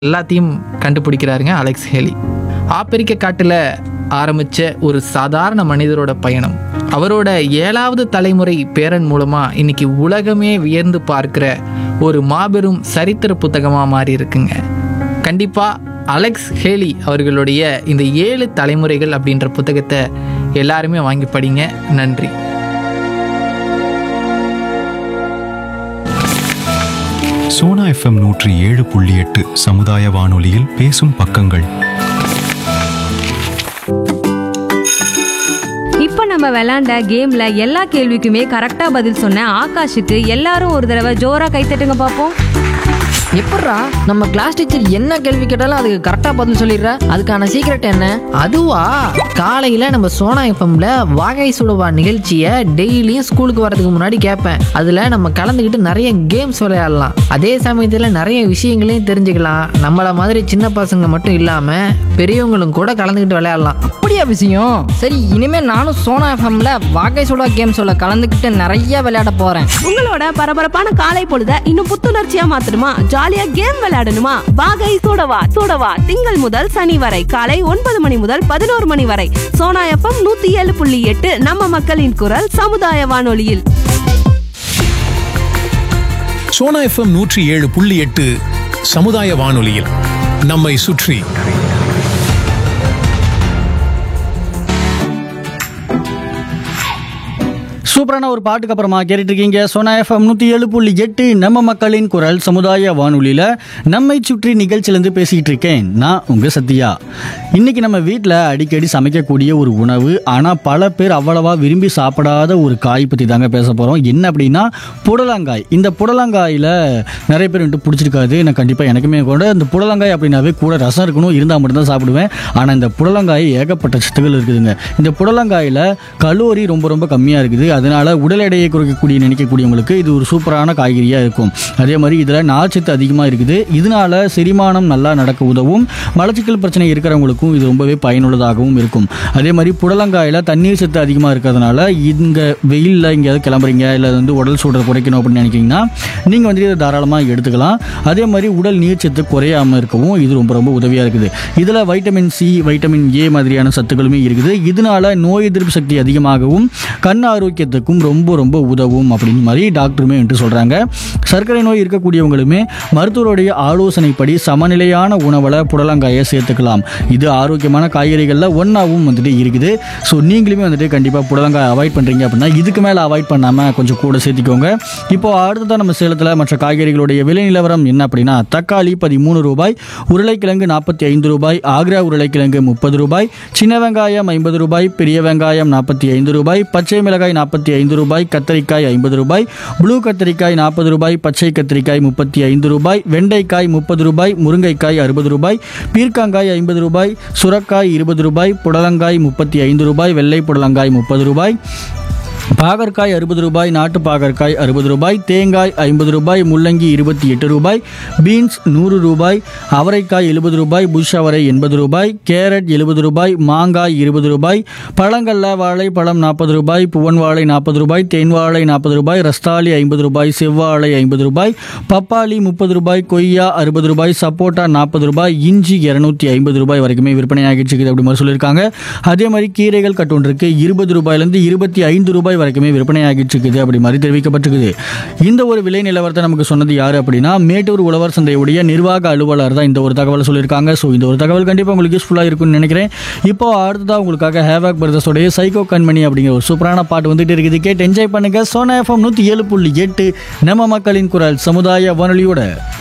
எல்லாத்தையும் கண்டுபிடிக்கிறாருங்க Alex Haley. ஆப்பிரிக்க காட்டில் ஆரம்பித்த ஒரு சாதாரண மனிதரோட பயணம் அவரோட 7வது தலைமுறை பேரன் மூலமாக இன்னைக்கு உலகமே வியந்து பார்க்குற ஒரு மாபெரும் சரித்திர புத்தகமாக மாறி இருக்குங்க. கண்டிப்பாக அலெக்ஸ் ஹேலி அவர்களுடைய இந்த 7 தலைமுறைகள் அப்படின்ற புத்தகத்தை எல்லாருமே வாங்கி படிங்க. நன்றி. சோனா FM 107.8 சமுதாய வானொலியில் பேசும் பக்கங்கள். இப்போ நம்ம விளையாண்ட கேம்ல எல்லா கேள்விக்குமே கரெக்டா பதில் சொன்ன ஆகாஷுக்கு எல்லாரும் ஒரு தடவை ஜோரா கைத்தட்டுங்க பாப்போம். எப்பட்றா நம்ம கிளாஸ் டீச்சர் என்ன கேள்வி கேட்டாலும் அதுக்கு கரெக்டாக பதில் சொல்லிடுறா? அதுக்கான சீக்ரெட் என்ன? அதுவா, காலையில் நம்ம சோனா எஃப்எம்ல வாகை சுடுவா நிகழ்ச்சியை டெய்லியும் ஸ்கூலுக்கு வரதுக்கு முன்னாடி கேட்பேன். அதில் நம்ம கலந்துக்கிட்டு நிறைய கேம்ஸ் விளையாடலாம். அதே சமயத்தில் நிறைய விஷயங்களையும் தெரிஞ்சுக்கலாம். நம்மளை மாதிரி சின்ன பசங்க மட்டும் இல்லாமல் பெரியவங்களும் கூட கலந்துக்கிட்டு விளையாடலாம். அப்படியா விஷயம்? சரி, இனிமேல் நானும் சோனா எஃப்எம்ல வாகை சுடா கேம்ஸோட கலந்துக்கிட்டு நிறைய விளையாட போகிறேன். உங்களோட பரபரப்பான காலை பொழுத இன்னும் புத்துணர்ச்சியா மாத்தணுமா? ஜாலியா கேம் விளையாடணுமா? வாகை சூடவா திங்கள் முதல் சனி வரை காலை 9 மணி முதல் 11 மணி வரை சோனா எஃப்எம் 107.8 நம்ம மக்களின் குரல் சமுதாய வானொலியில். சோனா எஃப்எம் 107.8 சமுதாய வானொலியில் நம்மை சுற்றி. சூப்பரான ஒரு பாட்டுக்கு அப்புறமா கேட்டுட்டு இருக்கீங்க சோனா எஃப்எம் 107.8 நம்ம மக்களின் குரல் சமுதாய வானொலியில் நம்மை சுற்றி நிகழ்ச்சியிலேருந்து பேசிக்கிட்டு இருக்கேன் நான் உங்கள் சத்யா. இன்றைக்கி நம்ம வீட்டில் அடிக்கடி சமைக்கக்கூடிய ஒரு உணவு, ஆனால் பல பேர் அவ்வளவா விரும்பி சாப்பிடாத ஒரு காய் பற்றி தாங்க பேச போகிறோம். என்ன அப்படின்னா புடலங்காய். இந்த புடலங்காயில் நிறைய பேர் வந்துட்டு பிடிச்சிருக்காது. நான் கண்டிப்பாக எனக்குமே கூட இந்த புடலங்காய் அப்படின்னாவே கூட ரசம் இருக்கணும், இருந்தால் மட்டும்தான் சாப்பிடுவேன். ஆனால் இந்த புடலங்காய் ஏகப்பட்ட சத்துக்கள் இருக்குதுங்க. இந்த புடலங்காயில் கலோரி ரொம்ப ரொம்ப கம்மியாக இருக்குது. அதனால உடல் எடையை குறைக்கக்கூடிய நினைக்கக்கூடியவங்களுக்கு இது ஒரு சூப்பரான காய்கறியாக இருக்கும். அதே மாதிரி இதில் நார்ச்சத்து அதிகமாக இருக்குது. இதனால செரிமானம் நல்லா நடக்க உதவும். மலச்சிக்கல் பிரச்சனை இருக்கிறவங்களுக்கும் இது ரொம்பவே பயனுள்ளதாகவும் இருக்கும். அதே மாதிரி புடலங்காயில் தண்ணீர் சத்து அதிகமாக இருக்கிறதுனால இங்கே வெயிலில் எங்கேயாவது கிளம்புறீங்க இல்லை உடல் சூடை குறைக்கணும் அப்படின்னு நினைக்கிங்கன்னா நீங்கள் வந்துட்டு இதை தாராளமாக எடுத்துக்கலாம். அதே மாதிரி உடல் நீர் சத்து குறையாமல் இருக்கவும் இது ரொம்ப ரொம்ப உதவியாக இருக்குது. இதில் வைட்டமின் சி, வைட்டமின் ஏ மாதிரியான சத்துக்களுமே இருக்குது. இதனால நோய் எதிர்ப்பு சக்தி அதிகமாகவும் கண் ஆரோக்கியத்துக்கும் ரொம்ப ரொம்ப உதவும் அப்படின்னு மாதிரி டாக்டருமே என்று சொல்கிறாங்க. சர்க்கரை நோய் இருக்கக்கூடியவங்களுமே மருத்துவருடைய ஆலோசனைப்படி சமநிலையான உணவில் புடலங்காயை சேர்த்துக்கலாம். இது ஆரோக்கியமான காய்கறிகளில் ஒன்றாவும் வந்துட்டு இருக்குது. ஸோ நீங்களுமே வந்துட்டு கண்டிப்பாக புடலங்காய் அவாய்ட் பண்ணுறீங்க அப்படின்னா இதுக்கு மேலே அவாய்ட் பண்ணாமல் கொஞ்சம் கூட சேர்த்திக்கோங்க. இப்போ அடுத்ததான் நம்ம சேலத்தில் மற்ற காய்கறிகளுடைய விலை நிலவரம் என்ன அப்படின்னா, தக்காளி 13 ரூபாய், உருளைக்கிழங்கு 45 ரூபாய், ஆக்ரா உருளைக்கிழங்கு 30 ரூபாய், சின்ன வெங்காயம் 50 ரூபாய், பெரிய வெங்காயம் 45 ரூபாய், பச்சை மிளகாய் 45 ரூபாய், கத்தரிக்காய் 50 ரூபாய், ப்ளூ கத்தரிக்காய் 40 ரூபாய், பச்சை கத்தரிக்காய் 35 ரூபாய், வெண்டைக்காய் 30 ரூபாய், முருங்கைக்காய் 60 ரூபாய், பீர்க்கங்காய் 50 ரூபாய், சுரக்காய் 20 ரூபாய், புடலங்காய் 35 ரூபாய், வெள்ளை புடலங்காய் 30 ரூபாய், பாகற்காய் 60 ரூபாய், நாட்டு பாகற்காய் 60 ரூபாய், தேங்காய் 50 ரூபாய், முள்ளங்கி 28 ரூபாய், பீன்ஸ் 100 ரூபாய், அவரைக்காய் 70 ரூபாய், புஷ் அவரை 80 ரூபாய், கேரட் 70 ரூபாய், மாங்காய் 20 ரூபாய், பழங்கள்ல வாழைப்பழம் 40 ரூபாய், புவன் வாழை 40 ரூபாய், தேன் வாழை 40 ரூபாய், ரஸ்தாலி 50 ரூபாய், செவ்வாழை 50 ரூபாய், பப்பாளி 30 ரூபாய், கொய்யா 60 ரூபாய், சப்போட்டா 40 ரூபாய், இஞ்சி 250 ரூபாய் வரைக்குமே விற்பனை ஆகிட்டு இருக்குது அப்படி மாதிரி சொல்லியிருக்காங்க. அதே மாதிரி கீரைகள் கட்டொன்றுக்கு 20 ரூபாயிலிருந்து 25 ரூபாய் வரைக்குமே விற்பனை ஆகிட்டு இருக்குது அப்படி மாதிரி தெரிவிக்கப்பட்டிருக்குது. இந்த ஒரு விலை நிலவரத்தை நமக்கு சொன்னது யாரு அப்படின்னா, மேட்டூர் உழவர் சந்தையுடைய நிர்வாக அலுவலர் தான் இந்த ஒரு தகவலை சொல்லியிருக்காங்க. ஸோ இந்த ஒரு தகவல் கண்டிப்பாக உங்களுக்கு யூஸ்ஃபுல்லாக இருக்கும்னு நினைக்கிறேன். இப்போ அடுத்ததான் உங்களுக்காக ஹேவாக் பிரதர்ஸோடைய சைக்கோ கண்மணி அப்படிங்கிற ஒரு சூப்பரான பாட்டு வந்துட்டு இருக்குது. கேட்டு என்ஜாய் பண்ணுங்க. சோனா எஃப்எம் 107.8 நம்ம மக்களின் குரல் சமுதாய வானொலியோட.